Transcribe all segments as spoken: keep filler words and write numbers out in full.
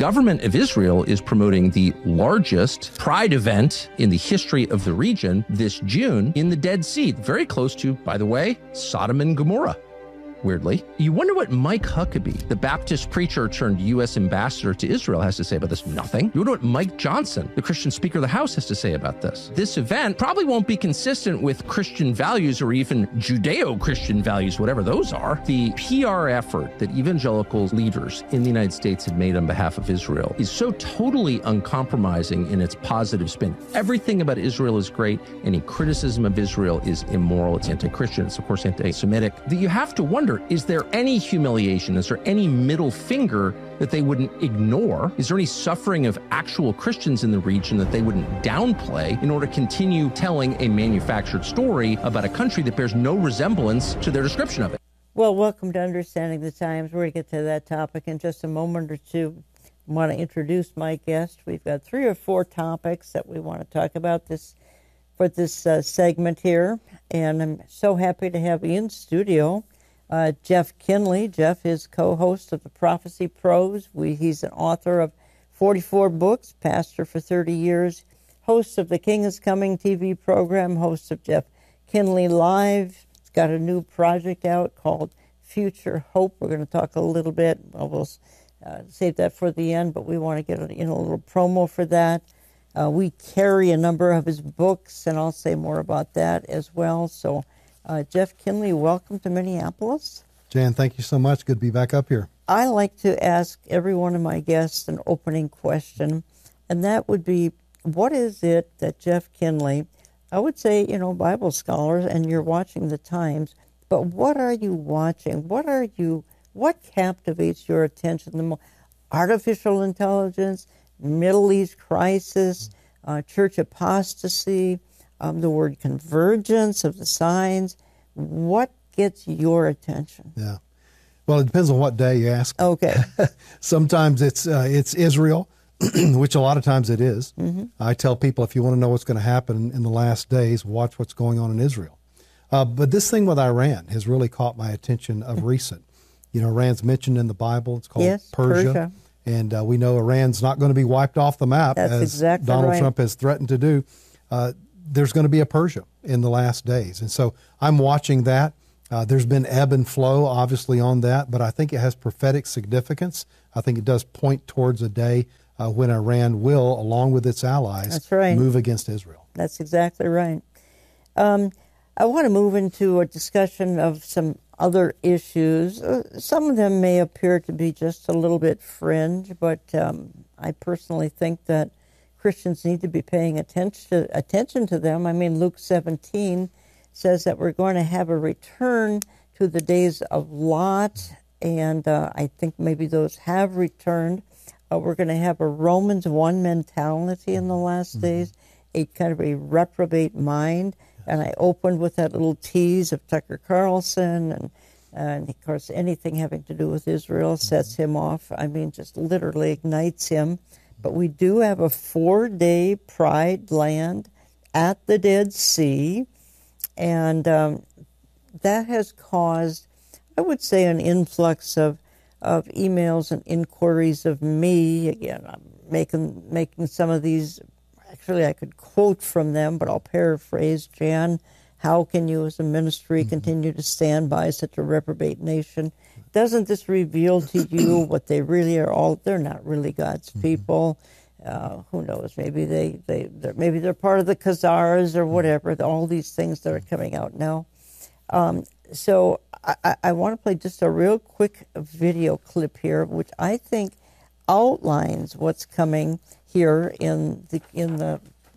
government of Israel is promoting the largest pride event in the history of the region this June in the Dead Sea, very close to, by the way, Sodom and Gomorrah. Weirdly. You wonder what Mike Huckabee, the Baptist preacher turned U S ambassador to Israel, has to say about this. Nothing. You wonder what Mike Johnson, the Christian Speaker of the House, has to say about this. This event probably won't be consistent with Christian values or even Judeo-Christian values, whatever those are. The P R effort that evangelical leaders in the United States have made on behalf of Israel is so totally uncompromising in its positive spin. Everything about Israel is great. Any criticism of Israel is immoral. It's anti-Christian. It's, of course, anti-Semitic. That you have to wonder, is there any humiliation? Is there any middle finger that they wouldn't ignore? Is there any suffering of actual Christians in the region that they wouldn't downplay in order to continue telling a manufactured story about a country that bears no resemblance to their description of it? Well, welcome to Understanding the Times. We're going to get to that topic in just a moment or two. I want to introduce my guest. We've got three or four topics that we want to talk about this for this uh, segment here, and I'm so happy to have in studio Uh, Jeff Kinley. Jeff is co-host of the Prophecy Pros. We, he's an author of forty-four books, pastor for thirty years, host of the King is Coming T V program, host of Jeff Kinley Live. He's got a new project out called Future Hope. We're going to talk a little bit. Well, we'll uh, save that for the end, but we want to get a, you know, a little promo for that. Uh, we carry a number of his books, and I'll say more about that as well. So Uh, Jeff Kinley, welcome to Minneapolis. Jan, thank you so much. Good to be back up here. I like to ask every one of my guests an opening question, and that would be, what is it that Jeff Kinley, I would say, you know, Bible scholars, and you're watching the Times, but what are you watching? What are you, what captivates your attention the most? Artificial intelligence, Middle East crisis, uh, church apostasy, Um, the word convergence of the signs. What gets your attention? Yeah. Well, it depends on what day you ask. Okay. Sometimes it's uh, it's Israel, which a lot of times it is. Mm-hmm. I tell people, if you want to know what's going to happen in the last days, watch what's going on in Israel. Uh, but this thing with Iran has really caught my attention of recent. You know, Iran's mentioned in the Bible. It's called yes, Persia. Persia. And uh, we know Iran's not going to be wiped off the map, That's as exactly Donald right. Trump has threatened to do. Uh, there's going to be a Persia in the last days. And so I'm watching that. Uh, there's been ebb and flow, obviously, on that, but I think it has prophetic significance. I think it does point towards a day uh, when Iran will, along with its allies, That's right. move against Israel. That's exactly right. Um, I want to move into a discussion of some other issues. Uh, some of them may appear to be just a little bit fringe, but um, I personally think that Christians need to be paying attention to, attention to them. I mean, Luke seventeen says that we're going to have a return to the days of Lot, and uh, I think maybe those have returned. Uh, we're going to have a Romans one mentality in the last mm-hmm. days, a kind of a reprobate mind. And I opened with that little tease of Tucker Carlson, and, and of course anything having to do with Israel sets him off. I mean, just literally ignites him. But we do have a four-day Pride land at the Dead Sea, and um, that has caused, I would say, an influx of of emails and inquiries of me. Again, I'm making making some of these. Actually, I could quote from them, but I'll paraphrase. Jan, how can you as a ministry mm-hmm. continue to stand by such a reprobate nation? Doesn't this reveal to you what they really are all? They're not really God's mm-hmm. people. Uh, who knows? Maybe they, they they're, maybe they're part of the Khazars or whatever. All these things that are coming out now. Um, so I, I want to play just a real quick video clip here, which I think outlines what's coming here in the in the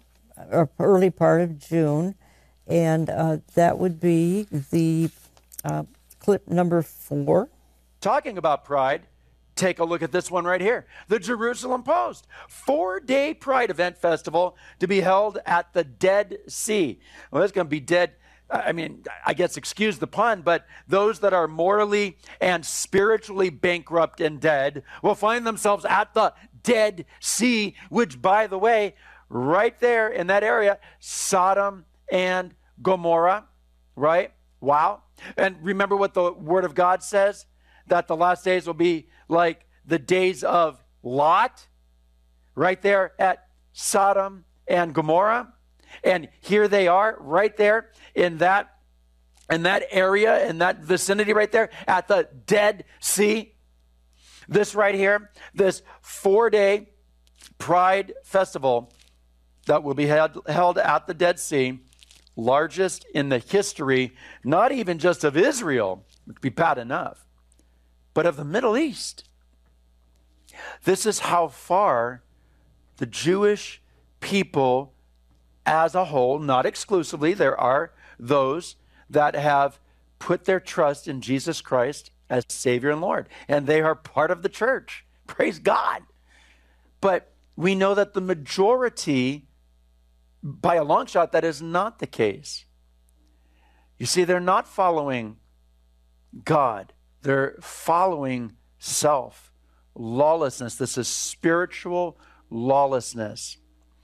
early part of June, and uh, that would be the uh, clip number four. Talking about pride, take a look at this one right here. The Jerusalem Post, four-day Pride event festival to be held at the Dead Sea. Well, it's going to be dead. I mean, I guess excuse the pun, but those that are morally and spiritually bankrupt and dead will find themselves at the Dead Sea, which, by the way, right there in that area, Sodom and Gomorrah, right? Wow. And remember what the Word of God says? That the last days will be like the days of Lot, right there at Sodom and Gomorrah. And here they are right there in that in that area, in that vicinity right there at the Dead Sea. This right here, this four-day Pride Festival that will be held, held at the Dead Sea, largest in the history, not even just of Israel, which would be bad enough, but of the Middle East. This is how far the Jewish people as a whole, not exclusively, there are those that have put their trust in Jesus Christ as Savior and Lord, and they are part of the church. Praise God. But we know that the majority, by a long shot, that is not the case. You see, they're not following God. They're following self. Lawlessness. This is spiritual lawlessness.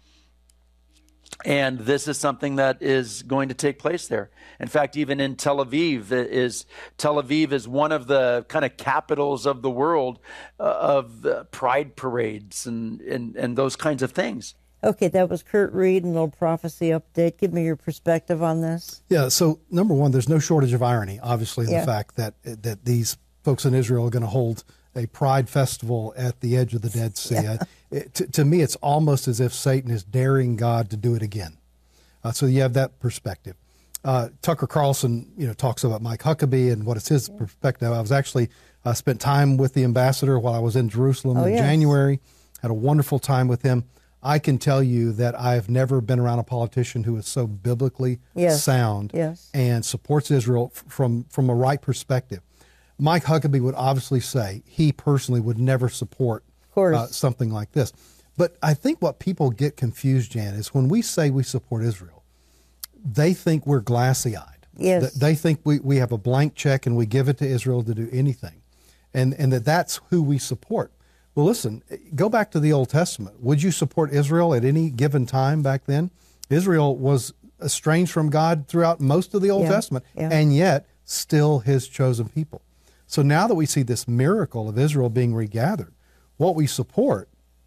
And this is something that is going to take place there. In fact, even in Tel Aviv, is Tel Aviv is one of the kind of capitals of the world uh, of uh, pride parades and, and, and those kinds of things. Okay, that was Kurt Reed, a little prophecy update. Give me your perspective on this. Yeah, so number one, there's no shortage of irony, obviously, in yeah. the fact that that these folks in Israel are going to hold a pride festival at the edge of the Dead Sea. Yeah. It, to, to me, it's almost as if Satan is daring God to do it again. Uh, so you have that perspective. Uh, Tucker Carlson, you know, talks about Mike Huckabee and what is his yeah. perspective. I was actually uh, spent time with the ambassador while I was in Jerusalem oh, in yes. January. Had a wonderful time with him. I can tell you that I've never been around a politician who is so biblically yes. sound yes. and supports Israel f- from from a right perspective. Mike Huckabee would obviously say he personally would never support uh, something like this. But I think what people get confused, Jan, is when we say we support Israel, they think we're glassy-eyed. Yes. They think we, we have a blank check and we give it to Israel to do anything, and, and that that's who we support. Well, listen, go back to the Old Testament. Would you support Israel at any given time back then? Israel was estranged from God throughout most of the Old yeah. Testament, yeah. and yet still his chosen people. So now that we see this miracle of Israel being regathered, what we support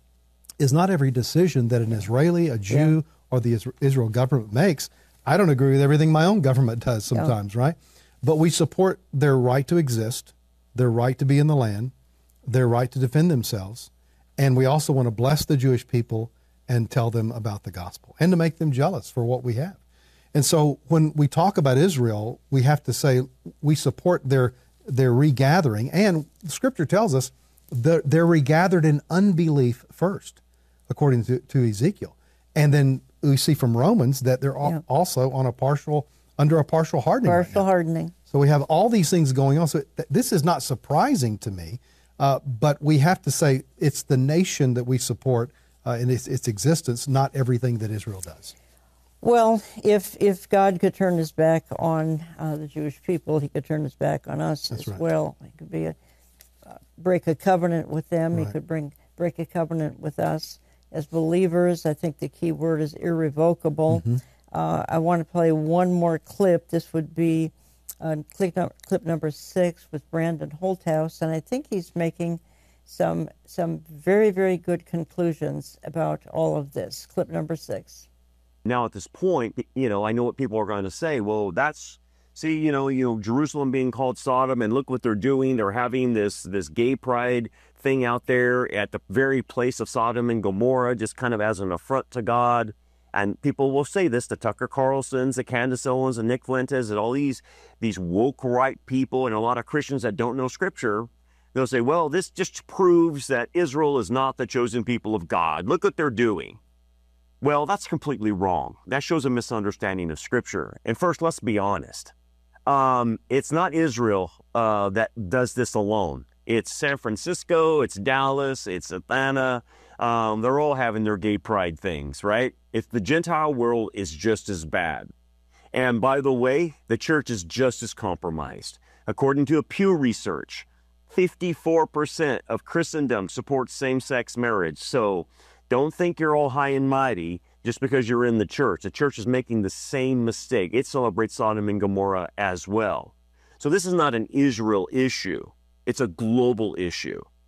is not every decision that an Israeli, a Jew, yeah. or the Israel government makes. I don't agree with everything my own government does sometimes, yeah. right? But we support their right to exist, their right to be in the land, their right to defend themselves, and we also want to bless the Jewish people and tell them about the gospel and to make them jealous for what we have. And so when we talk about Israel, we have to say we support their their regathering, and Scripture tells us they're, they're regathered in unbelief first, according to, to Ezekiel. And then we see from Romans that they're yeah. also on a partial, under a partial hardening. Partial right hardening. So we have all these things going on. So th- this is not surprising to me, uh, but we have to say it's the nation that we support uh, in its, its existence, not everything that Israel does. Well, if if God could turn his back on uh, the Jewish people, he could turn his back on us That's as right. well. He could be a, uh, break a covenant with them. Right. He could bring break a covenant with us as believers. I think the key word is irrevocable. Mm-hmm. Uh, I want to play one more clip. This would be uh, clip, no, clip number six with Brandon Holthouse, and I think he's making some some very, very good conclusions about all of this. Clip number six. Now, at this point, you know, I know what people are going to say. Well, that's, see, you know, you know, Jerusalem being called Sodom, and look what they're doing. They're having this this gay pride thing out there at the very place of Sodom and Gomorrah, just kind of as an affront to God. And people will say this, the Tucker Carlsons, the Candace Owens, and Nick Fuentes, and all these these woke right people, and a lot of Christians that don't know Scripture. They'll say, well, this just proves that Israel is not the chosen people of God. Look what they're doing. Well, that's completely wrong. That shows a misunderstanding of Scripture. And first, let's be honest. Um, it's not Israel uh, that does this alone. It's San Francisco, it's Dallas, it's Atlanta. Um, they're all having their gay pride things, right? If the Gentile world is just as bad. And by the way, the church is just as compromised. According to a Pew Research, fifty-four percent of Christendom supports same-sex marriage. So don't think you're all high and mighty just because you're in the church. The church is making the same mistake. It celebrates Sodom and Gomorrah as well. So this is not an Israel issue. It's a global issue.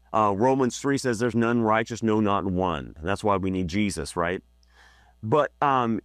Uh, Romans three says there's none righteous, no, not one. And that's why we need Jesus, right? But um,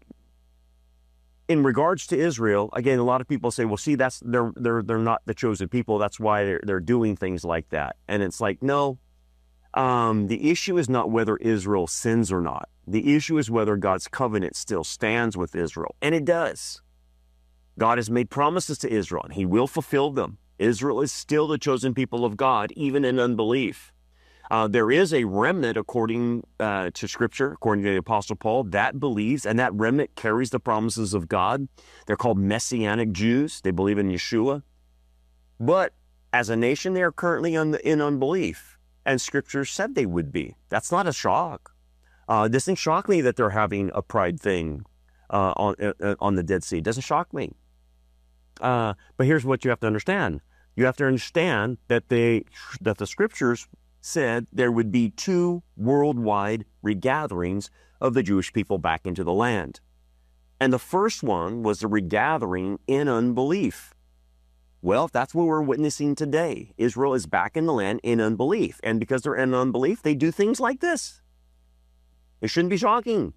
in regards to Israel, again, a lot of people say, well, see, that's they're they're they're not the chosen people. That's why they're they're doing things like that. And it's like, no, um, the issue is not whether Israel sins or not. The issue is whether God's covenant still stands with Israel. And it does. God has made promises to Israel, and he will fulfill them. Israel is still the chosen people of God, even in unbelief. Uh, there is a remnant, according uh, to Scripture, according to the Apostle Paul, that believes, and that remnant carries the promises of God. They're called Messianic Jews. They believe in Yeshua. But as a nation, they are currently un- in unbelief, and Scripture said they would be. That's not a shock. Uh, it doesn't shock me that they're having a pride thing uh, on uh, on the Dead Sea. It doesn't shock me. Uh, but here's what you have to understand. You have to understand that they that the Scriptures said there would be two worldwide regatherings of the Jewish people back into the land. And the first one was the regathering in unbelief. Well, that's what we're witnessing today. Israel is back in the land in unbelief. And because they're in unbelief, they do things like this. It shouldn't be shocking.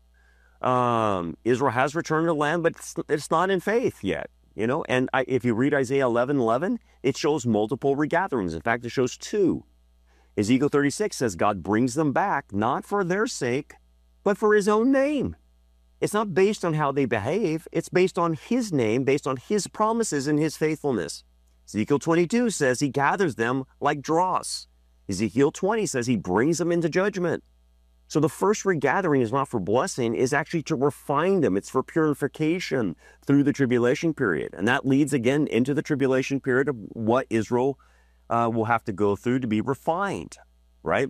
Um, Israel has returned to the land, but it's, it's not in faith yet. You know, and I, if you read Isaiah eleven eleven, it shows multiple regatherings. In fact, it shows two. Ezekiel thirty-six says God brings them back, not for their sake, but for his own name. It's not based on how they behave. It's based on his name, based on his promises and his faithfulness. Ezekiel twenty-two says he gathers them like dross. Ezekiel twenty says he brings them into judgment. So the first regathering is not for blessing, is actually to refine them. It's for purification through the tribulation period. And that leads again into the tribulation period of what Israel uh, will have to go through to be refined, right?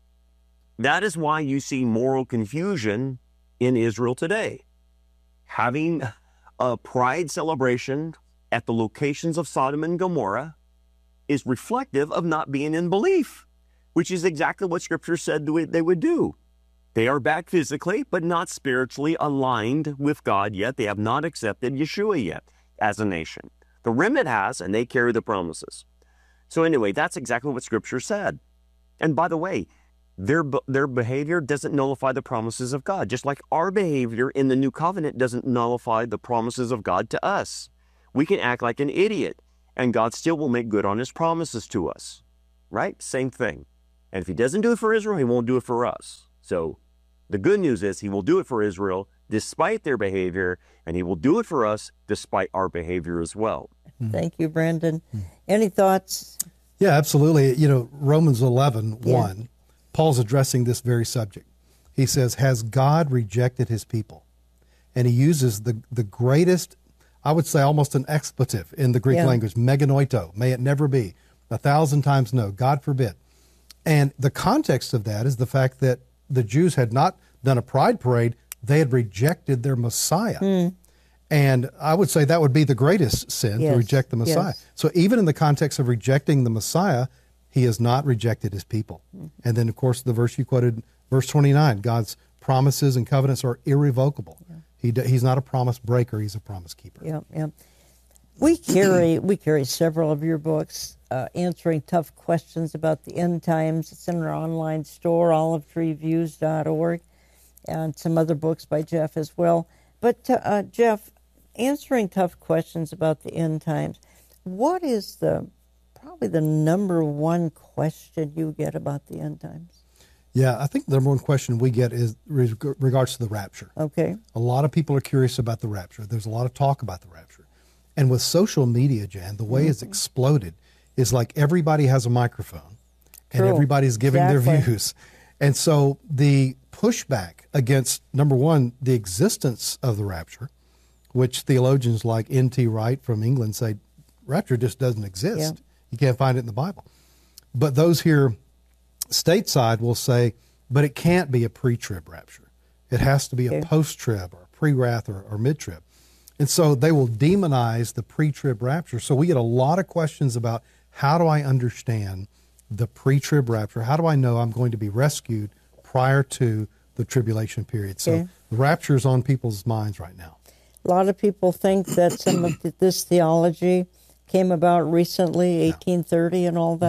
That is why you see moral confusion in Israel today. Having a pride celebration at the locations of Sodom and Gomorrah is reflective of not being in belief, which is exactly what Scripture said they would do. They are back physically, but not spiritually aligned with God yet. They have not accepted Yeshua yet as a nation. The remnant has, and they carry the promises. So anyway, that's exactly what Scripture said. And by the way, their, their behavior doesn't nullify the promises of God, just like our behavior in the New Covenant doesn't nullify the promises of God to us. We can act like an idiot, and God still will make good on his promises to us, right? Same thing. And if he doesn't do it for Israel, he won't do it for us. So the good news is he will do it for Israel despite their behavior, and he will do it for us despite our behavior as well. Thank you, Brandon. Any thoughts? Yeah, absolutely. You know, Romans eleven, Yeah. one, Paul's addressing this very subject. He says, has God rejected his people? And he uses the, the greatest, I would say almost an expletive in the Greek Yeah. language, meganoito, may it never be, a thousand times no, God forbid. And the context of that is the fact that the Jews had not done a pride parade, they had rejected their Messiah. Mm. And I would say that would be the greatest sin, Yes. to reject the Messiah. Yes. So even in the context of rejecting the Messiah, he has not rejected his people. Mm. And then, of course, the verse you quoted, verse twenty-nine, God's promises and covenants are irrevocable. Yeah. He d- He's not a promise breaker, he's a promise keeper. Yeah, yeah. We carry we carry several of your books, uh, answering tough questions about the end times. It's in our online store, olive tree views dot org, and some other books by Jeff as well. But uh, Jeff, answering tough questions about the end times, what is the probably the number one question you get about the end times? Yeah, I think the number one question we get is reg- regards to the rapture. Okay. A lot of people are curious about the rapture. There's a lot of talk about the rapture. And with social media, Jan, the way mm-hmm. it's exploded is like everybody has a microphone and True. everybody's giving Exactly. their views. And so the pushback against, number one, the existence of the rapture, which theologians like N T Wright from England say, rapture just doesn't exist. Yeah. You can't find it in the Bible. But those here stateside will say, but it can't be a pre-trib rapture. It has to be a Okay. post-trib or pre-wrath or, or mid-trib. And so they will demonize the pre-trib rapture. So we get a lot of questions about how do I understand the pre-trib rapture? How do I know I'm going to be rescued prior to the tribulation period? So Okay. the rapture is on people's minds right now. A lot of people think that some of th- this theology came about recently, eighteen thirty and all that. Mm-hmm.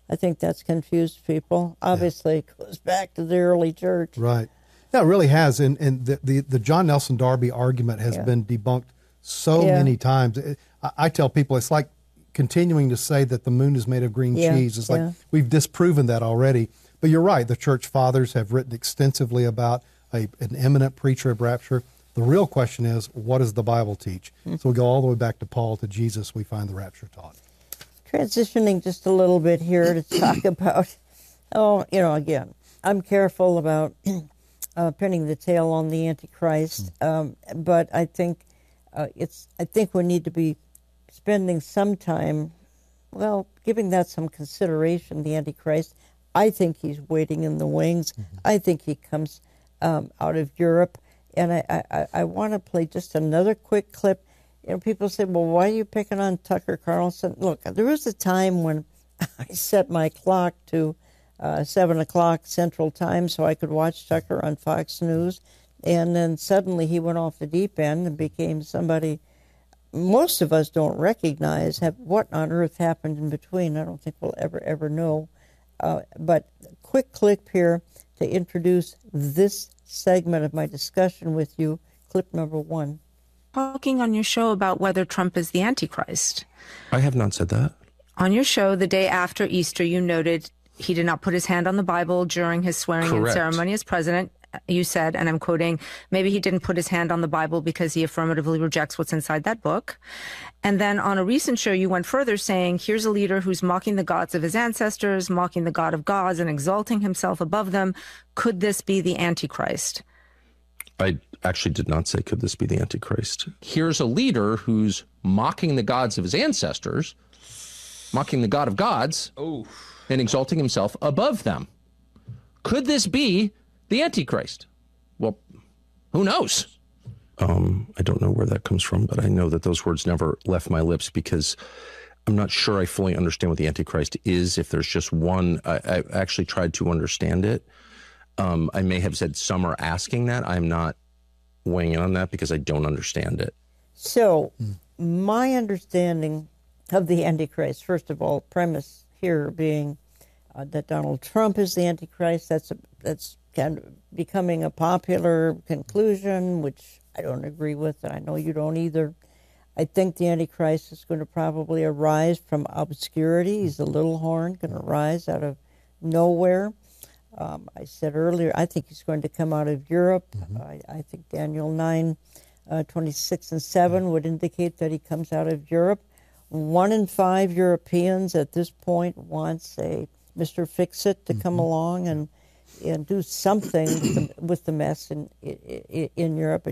I think that's confused people. Obviously, it goes back to the early church. Right. Yeah, it really has. And, and the, the, the John Nelson Darby argument has Yeah. been debunked so Yeah. many times. It, I, I tell people it's like continuing to say that the moon is made of green Yeah, cheese. It's yeah. like we've disproven that already. But you're right. The church fathers have written extensively about a, an imminent pre-trib rapture. The real question is, what does the Bible teach? Mm-hmm. So we go all the way back to Paul, to Jesus, we find the rapture taught. Transitioning just a little bit here to talk about, oh, you know, again, I'm careful about uh, pinning the tail on the Antichrist, um, but I think uh, it's. I think we need to be spending some time, well, giving that some consideration. The Antichrist, I think he's waiting in the wings. Mm-hmm. I think he comes um, out of Europe, and I, I, I want to play just another quick clip. You know, people say, well, why are you picking on Tucker Carlson? Look, there was a time when I set my clock to uh, seven o'clock Central Time so I could watch Tucker on Fox News, and then suddenly he went off the deep end and became somebody most of us don't recognize. Have, what on earth happened in between? I don't think we'll ever, ever know. Uh, but quick clip here to introduce this segment of my discussion with you. Clip number one. Talking on your show about whether Trump is the Antichrist. I have not said that. On your show, the day after Easter, you noted he did not put his hand on the Bible during his swearing-in Correct. ceremony as president. You said, and I'm quoting, maybe he didn't put his hand on the Bible because he affirmatively rejects what's inside that book. And then on a recent show, you went further saying, here's a leader who's mocking the gods of his ancestors, mocking the God of gods, and exalting himself above them. Could this be the Antichrist? I actually did not say, could this be the Antichrist? Here's a leader who's mocking the gods of his ancestors, mocking the God of gods, oh. and exalting himself above them. Could this be the Antichrist? Well, who knows? Um, I don't know where that comes from, but I know that those words never left my lips because I'm not sure I fully understand what the Antichrist is. If there's just one, I, I actually tried to understand it. Um, I may have said some are asking that. I'm not weighing in on that because I don't understand it. So my understanding of the Antichrist, first of all, premise here being uh, that Donald Trump is the Antichrist. That's a, that's kind of becoming a popular conclusion, which I don't agree with, and I know you don't either. I think the Antichrist is going to probably arise from obscurity. He's a little horn, going to rise out of nowhere. Um, I said earlier, I think he's going to come out of Europe. Mm-hmm. I, I think Daniel nine, uh, twenty-six and seven mm-hmm. would indicate that he comes out of Europe. One in five Europeans at this point wants a Mister Fix-It to mm-hmm. come along and and do something with the, with the mess in, in, in Europe.